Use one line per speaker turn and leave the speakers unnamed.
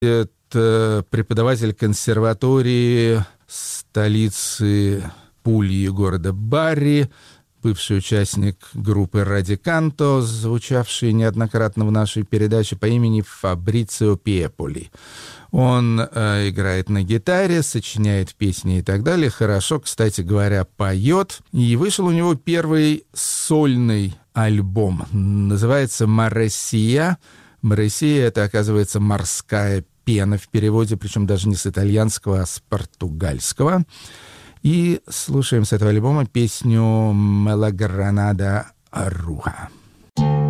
Это преподаватель консерватории столицы Пульи, города Барри, бывший участник группы «Радиканто», звучавший неоднократно в нашей передаче, по имени Фабрицио Пьеполи. Он играет на гитаре, сочиняет песни и так далее. Хорошо, кстати говоря, поет. И вышел у него первый сольный альбом. Называется «Маресия». «Маресия» — это, оказывается, морская пена в переводе, причем даже не с итальянского, а с португальского. И слушаем с этого альбома песню «Мелагранада Руха».